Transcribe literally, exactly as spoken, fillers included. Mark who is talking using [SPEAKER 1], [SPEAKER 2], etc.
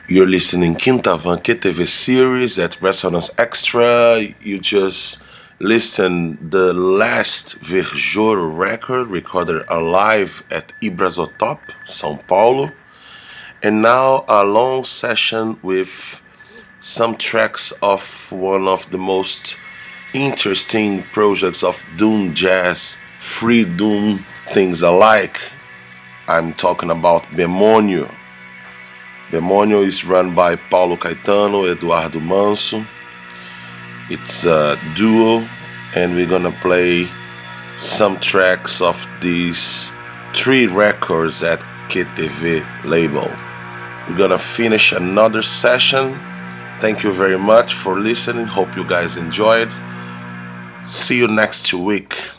[SPEAKER 1] You're listening Quinta Van Q T V series at Resonance Extra. You just listened the last Verjoro record recorded alive at Ibrazotop, São Paulo. And now a long session with some tracks of one of the most interesting projects of Doom Jazz, free Doom things alike. I'm talking about Bemônio. Bemônio is run by Paulo Caetano, Eduardo Manso. It's a duo, and we're gonna play some tracks of these three records at Q T V label. We're gonna finish another session. Thank you very much for listening. Hope you guys enjoyed. See you next week.